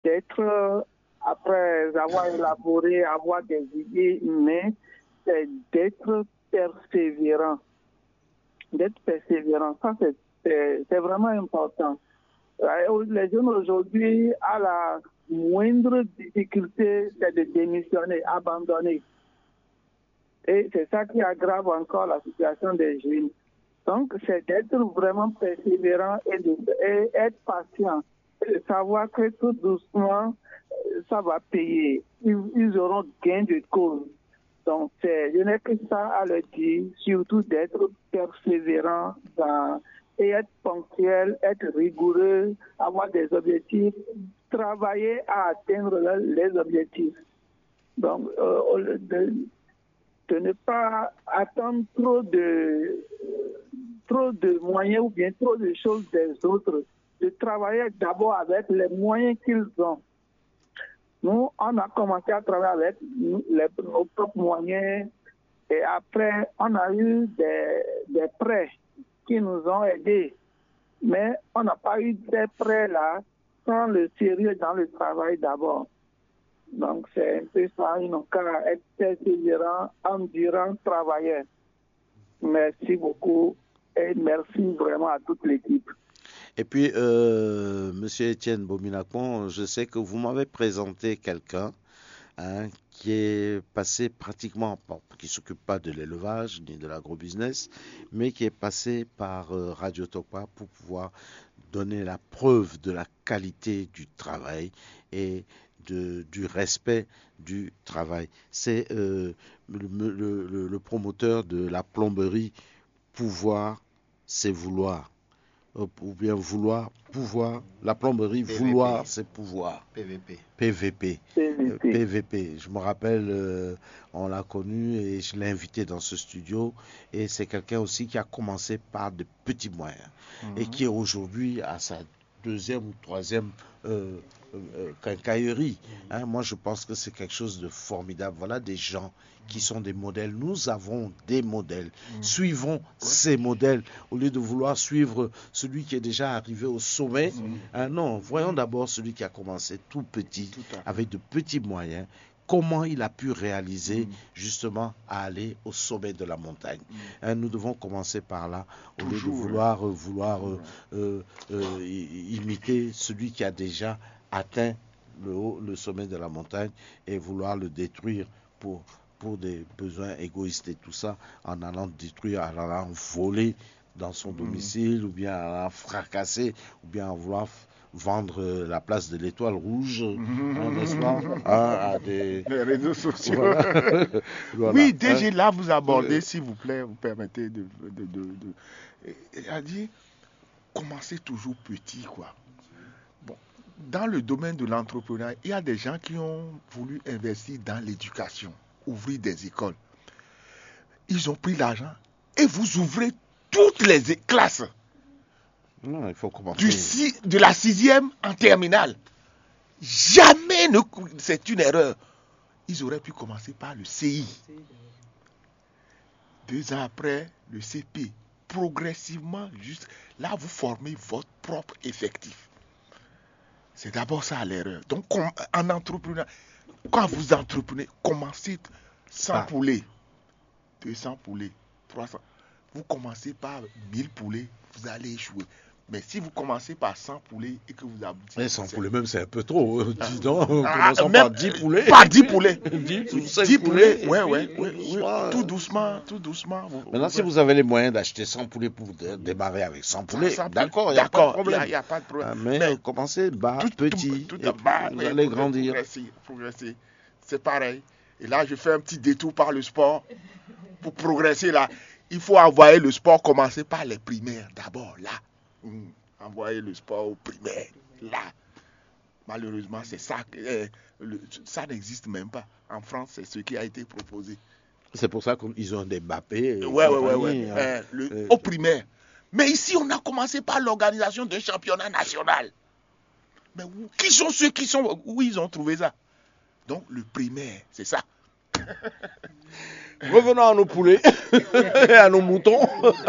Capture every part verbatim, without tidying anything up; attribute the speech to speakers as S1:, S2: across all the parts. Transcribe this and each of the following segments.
S1: d'être, après avoir élaboré, avoir des idées, mais c'est d'être persévérant. D'être persévérant, ça c'est, c'est, c'est vraiment important. Les jeunes aujourd'hui, à la moindre difficulté, c'est de démissionner, abandonner. Et c'est ça qui aggrave encore la situation des jeunes. Donc, c'est d'être vraiment persévérant et, de, et être patient. Et de savoir que tout doucement, ça va payer. Ils, ils auront gain de cause. Donc, c'est, je n'ai que ça à leur dire, surtout d'être persévérant dans, et être ponctuel, être rigoureux, avoir des objectifs, travailler à atteindre les objectifs. Donc, euh, de, de ne pas attendre trop de, trop de moyens ou bien trop de choses des autres, de travailler d'abord avec les moyens qu'ils ont. Nous, on a commencé à travailler avec les, nos propres moyens et après, on a eu des, des prêts qui nous ont aidés. Mais on n'a pas eu ces prêts-là sans le sérieux dans le travail d'abord. Donc, c'est un peu ça, ils n'ont qu'à être persévérants, endurants, travailleurs. Merci beaucoup et merci vraiment à toute l'équipe.
S2: Et puis, euh, Monsieur Étienne Bominakon, je sais que vous m'avez présenté quelqu'un hein, qui est passé pratiquement, bon, qui ne s'occupe pas de l'élevage ni de l'agrobusiness, mais qui est passé par euh, Radio Tokpa pour pouvoir donner la preuve de la qualité du travail et de, du respect du travail. C'est euh, le, le, le, le promoteur de la plomberie Pouvoir, c'est vouloir. Ou bien vouloir, pouvoir. La plomberie,
S3: P V P.
S2: Vouloir, c'est pouvoir.
S3: P V P.
S2: P V P.
S1: P V P.
S2: P V P. Je me rappelle, euh, on l'a connu et je l'ai invité dans ce studio. Et c'est quelqu'un aussi qui a commencé par de petits moyens. Mm-hmm. Et qui aujourd'hui a sa deuxième ou troisième euh, euh, quincaillerie. Hein, moi, je pense que c'est quelque chose de formidable. Voilà des gens qui sont des modèles. Nous avons des modèles. Mmh. Suivons ouais. ces modèles au lieu de vouloir suivre celui qui est déjà arrivé au sommet. Mmh. Hein, non, voyons d'abord celui qui a commencé tout petit, tout avec de petits moyens. Comment il a pu réaliser mmh. justement à aller au sommet de la montagne. Mmh. Hein, nous devons commencer par là au lieu de vouloir, euh, vouloir euh, euh, euh, imiter celui qui a déjà atteint le haut, le sommet de la montagne et vouloir le détruire pour pour des besoins égoïstes et tout ça, en allant détruire, en allant voler dans son domicile, mmh. ou bien en allant fracasser, ou bien en vouloir f- vendre la place de l'Étoile Rouge, mmh. hein, n'est-ce pas, hein, à des...
S4: Les réseaux sociaux.
S2: Voilà. Voilà.
S4: Oui, D G,
S2: hein.
S4: là, vous abordez, euh... s'il vous plaît, vous permettez de... de, de, de... Il a dit, commencez toujours petit, quoi. Bon, dans le domaine de l'entrepreneuriat, il y a des gens qui ont voulu investir dans l'éducation, ouvrir des écoles. Ils ont pris l'argent et vous ouvrez toutes les classes.
S2: Non, il faut commencer.
S4: Du six, de la sixième en terminale. Jamais ne, c'est une erreur. Ils auraient pu commencer par le C I. Deux ans après, le C P. Progressivement, juste là, vous formez votre propre effectif. C'est d'abord ça l'erreur. Donc, en entrepreneur, quand vous entreprenez, commencez cent ah. poulets, deux cents poulets, trois cents. Vous commencez par mille poulets, vous allez échouer. Mais si vous commencez par cent poulets et que vous aboutissez...
S2: Mais cent poulets même, c'est un peu trop. Euh, dis donc,
S4: ah,
S2: commençons
S4: même,
S2: par dix poulets.
S4: Par dix poulets.
S2: dix poulets,
S4: ouais, ouais. ouais, ouais. Tout doucement, tout doucement. Vous,
S2: Maintenant,
S4: vous...
S2: si vous avez les moyens d'acheter cent poulets pour dé- démarrer avec cent poulets, cent d'accord, il n'y a pas de problème.
S4: Il n'y a, a pas de problème.
S2: Ah, mais, mais commencez bas, tout, petit, tout, tout et bas, vous allez grandir.
S4: Progresser, progresser. C'est pareil. Et là, je fais un petit détour par le sport. Pour progresser, là, il faut envoyer le sport, commencer par les primaires. D'abord, là. Mmh. Envoyer le sport aux primaires. Là. Malheureusement, c'est ça. Euh, le, ça n'existe même pas. En France, c'est ce qui a été proposé.
S2: C'est pour ça qu'ils ont des Mbappé.
S4: Ouais, ouais, ouais, ouais. Hein. Euh, le, euh, au primaire. Mais ici, on a commencé par l'organisation d'un championnat national. Mais où, qui sont ceux qui sont... Où ils ont trouvé ça? Donc, le primaire, c'est ça.
S2: revenons à nos poulets et à nos moutons.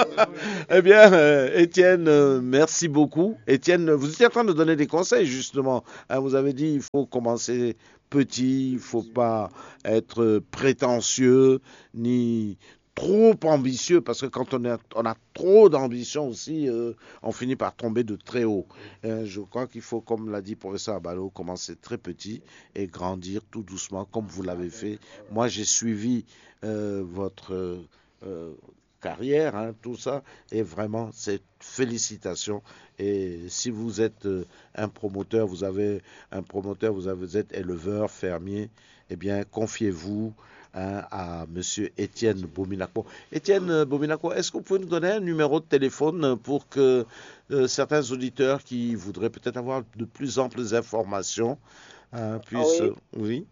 S2: Eh bien, euh, Étienne, euh, merci beaucoup. Étienne, vous étiez en train de donner des conseils, justement. Hein, vous avez dit il faut commencer petit, il ne faut pas être prétentieux, ni trop ambitieux, parce que quand on a, on a trop d'ambition aussi, euh, on finit par tomber de très haut. Euh, je crois qu'il faut, comme l'a dit le professeur Abalo, commencer très petit et grandir tout doucement, comme vous l'avez fait. Moi, j'ai suivi euh, votre euh, carrière, hein, tout ça, et vraiment, c'est félicitations. Et si vous êtes euh, un promoteur, vous avez un promoteur, vous, avez, vous êtes éleveur, fermier, eh bien, confiez-vous hein, à monsieur Étienne Bominaco. Étienne Bominaco, est-ce que vous pouvez nous donner un numéro de téléphone pour que euh, certains auditeurs qui voudraient peut-être avoir de plus amples informations hein, puissent...
S1: Ah oui.
S2: oui.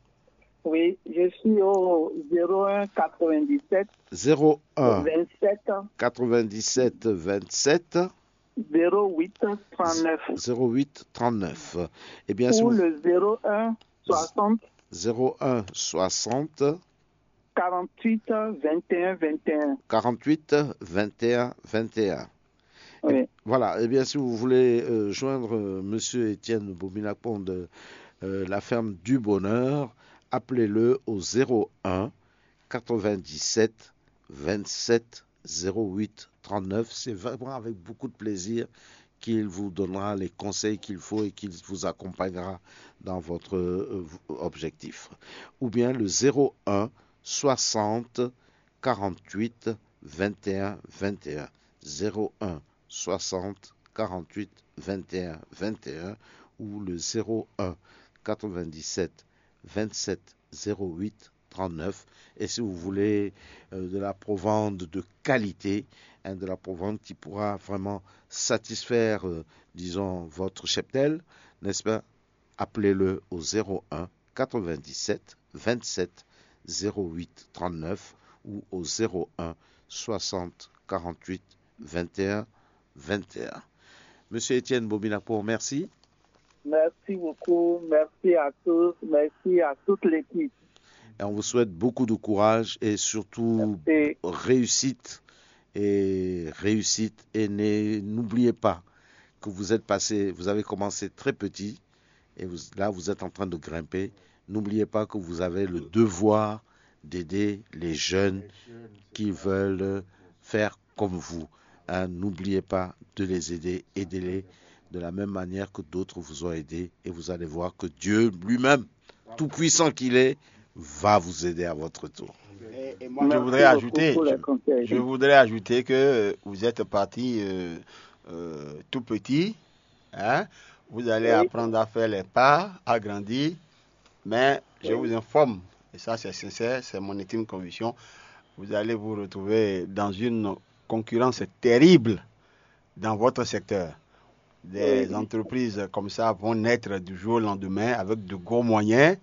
S1: Oui, je suis au zéro un quatre-vingt-dix-sept
S2: zéro un
S1: vingt-sept
S2: quatre-vingt-dix-sept vingt-sept
S1: zéro huit trente-neuf
S2: zéro huit trente-neuf. Eh bien, si
S1: ou
S2: vous...
S1: le zéro un soixante
S2: zéro un soixante
S1: quarante-huit vingt et un vingt et un.
S2: quarante-huit vingt et un vingt et un.
S1: Oui.
S2: Et voilà, eh bien, si vous voulez euh, joindre euh, monsieur Étienne Bominacon de euh, la ferme du Bonheur, appelez-le au zéro un quatre-vingt-dix-sept vingt-sept zéro huit trente-neuf. C'est vraiment avec beaucoup de plaisir qu'il vous donnera les conseils qu'il faut et qu'il vous accompagnera dans votre euh, objectif. Ou bien le zéro un soixante quarante-huit vingt et un vingt et un. zéro un soixante quarante-huit vingt et un vingt et un ou le zéro un quatre-vingt-dix-sept vingt-sept zéro huit trente-neuf. Et si vous voulez euh, de la provende de qualité, hein, de la provende qui pourra vraiment satisfaire, euh, disons, votre cheptel, n'est-ce pas, appelez-le au zéro un quatre-vingt-dix-sept vingt-sept zéro huit trente-neuf ou au zéro un soixante quarante-huit vingt et un vingt et un. Monsieur Étienne Bominapo, merci.
S1: Merci beaucoup, merci à tous, merci à toute l'équipe.
S2: Et on vous souhaite beaucoup de courage et surtout
S1: Merci.
S2: réussite et réussite et n'oubliez pas que vous êtes passé, vous avez commencé très petit et vous, là vous êtes en train de grimper. N'oubliez pas que vous avez le devoir d'aider les jeunes qui veulent faire comme vous. Hein, n'oubliez pas de les aider, aidez-les de la même manière que d'autres vous ont aidé et vous allez voir que Dieu lui-même, tout puissant qu'il est, va vous aider à votre tour.
S3: Et, et moi, je voudrais ajouter, je, je voudrais ajouter que euh, vous êtes parti euh, euh, tout petit, hein? Vous allez oui. apprendre à faire les pas, à grandir, mais je oui. vous informe, et ça c'est sincère, c'est mon intime conviction, vous allez vous retrouver dans une concurrence terrible dans votre secteur. Des oui. entreprises comme ça vont naître du jour au lendemain avec de gros moyens.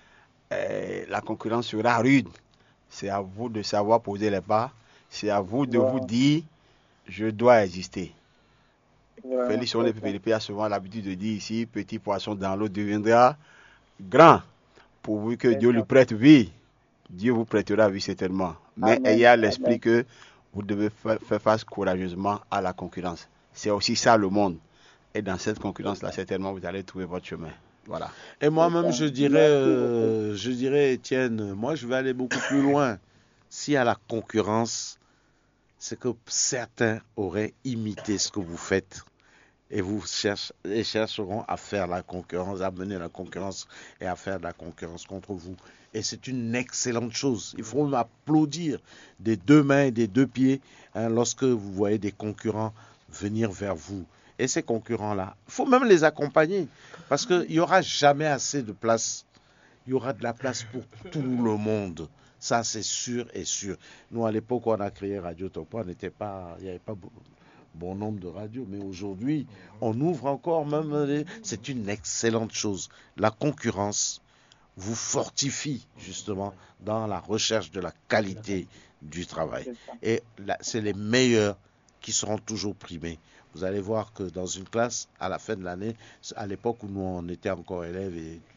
S3: Et la concurrence sera rude. C'est à vous de savoir poser les pas. C'est à vous de ouais. vous dire, je dois exister. Ouais, Félix Oné Philippe a souvent l'habitude de dire ici, petit poisson dans l'eau deviendra grand. Pourvu que Dieu lui prête vie, Dieu vous prêtera vie certainement. Mais Amen. Ayez à l'esprit que vous devez faire face courageusement à la concurrence. C'est aussi ça le monde. Et dans cette concurrence-là, certainement, vous allez trouver votre chemin. Voilà.
S2: Et moi-même, je dirais, euh, je dirais, Étienne, moi, je vais aller beaucoup plus loin. S'il y a la concurrence, c'est que certains auraient imité ce que vous faites. Et vous cherche, et chercheront à faire la concurrence, à mener la concurrence et à faire de la concurrence contre vous. Et c'est une excellente chose. Il faut m'applaudir des deux mains et des deux pieds hein, lorsque vous voyez des concurrents venir vers vous. Et ces concurrents-là, il faut même les accompagner parce qu'il n'y aura jamais assez de place. Il y aura de la place pour tout le monde. Ça, c'est sûr et sûr. Nous, à l'époque où on a créé Radio Topo, on n'était pas, il n'y avait pas bon nombre de radios. Mais aujourd'hui, on ouvre encore même. C'est une excellente chose. La concurrence vous fortifie justement dans la recherche de la qualité du travail. Et là, c'est les meilleurs qui seront toujours primés. Vous allez voir que dans une classe, à la fin de l'année, à l'époque où nous on était encore élèves et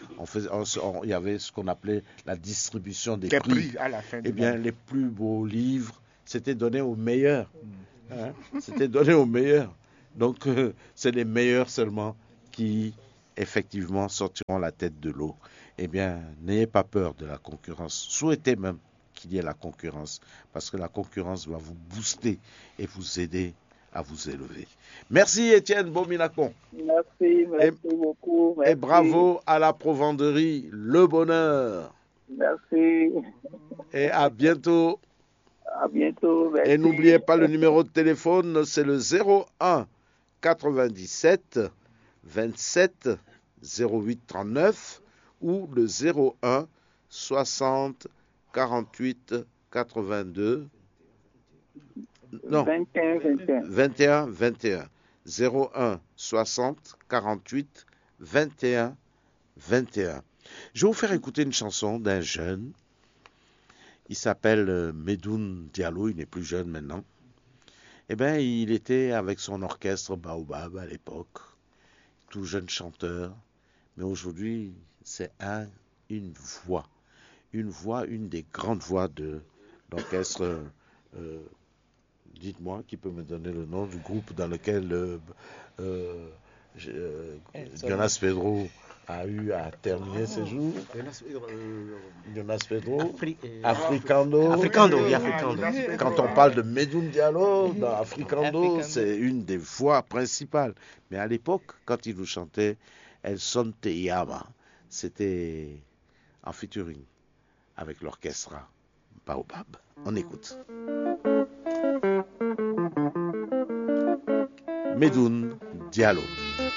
S2: on faisait, on, on, il y avait ce qu'on appelait la distribution des,
S4: des
S2: prix.
S4: prix à la fin.
S2: Eh bien, les plus beaux livres, c'était donné aux meilleurs. Hein? C'était donné aux meilleurs. Donc, euh, c'est les meilleurs seulement qui, effectivement, sortiront la tête de l'eau. Eh bien, n'ayez pas peur de la concurrence. Souhaitez même qu'il y ait la concurrence, parce que la concurrence va vous booster et vous aider à vous élever. Merci Étienne Bominakon.
S1: Merci, merci et, beaucoup. Merci.
S2: Et bravo à la Provenderie Le Bonheur.
S1: Merci.
S2: Et à bientôt.
S1: À bientôt. Merci.
S2: Et n'oubliez pas le numéro de téléphone, c'est le zéro un quatre-vingt-dix-sept vingt-sept zéro huit trente-neuf ou le zéro un soixante quarante-huit quatre-vingt-deux. Non,
S1: vingt et un vingt et un.
S2: vingt et un vingt et un. zéro un soixante quarante-huit vingt et un vingt et un. Je vais vous faire écouter une chanson d'un jeune. Il s'appelle Medoun Diallo, il n'est plus jeune maintenant. Eh bien, il était avec son orchestre Baobab à l'époque, tout jeune chanteur. Mais aujourd'hui, c'est un, une voix. Une voix, une des grandes voix de l'orchestre. Euh, dites-moi, qui peut me donner le nom du groupe dans lequel euh, euh, euh, Jonas Pedro a eu à terminer ses jours. Jonas Pedro,
S5: Afri, euh,
S2: Africando.
S5: Africando, oui, Africando.
S2: Quand on parle de Medoun Diallo, dans Africando, c'est une des voix principales. Mais à l'époque, quand il nous chantait El Son Te Llama, c'était en featuring avec l'orchestre Baobab. On écoute. Medoun Diallo.